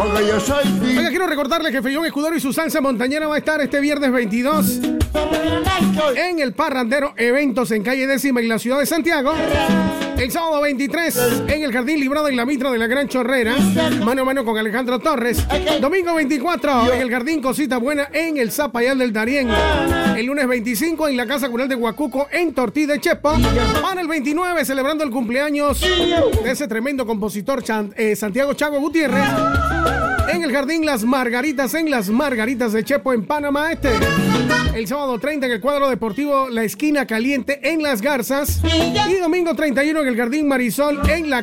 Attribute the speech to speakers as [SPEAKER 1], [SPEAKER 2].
[SPEAKER 1] porque yo soy fit.
[SPEAKER 2] Oiga, quiero recordarles que Fellón Escudero y su salsa montañera va a estar este viernes 22 en el Parrandero Eventos en calle Décima en la ciudad de Santiago. El sábado 23 en el Jardín Librado en la Mitra de la Gran Chorrera, mano a mano con Alejandro Torres. Domingo 24 en el Jardín Cosita Buena en el Zapayán del Darién. El lunes 25 en la Casa Cultural de Huacuco en Tortí de Chepo. Para el 29 celebrando el cumpleaños de ese tremendo compositor Santiago Chago Gutiérrez en el Jardín Las Margaritas en Las Margaritas de Chepo en Panamá Este. El sábado 30 en el cuadro deportivo La Esquina Caliente en Las Garzas. Y domingo 31 en el Jardín Marisol en la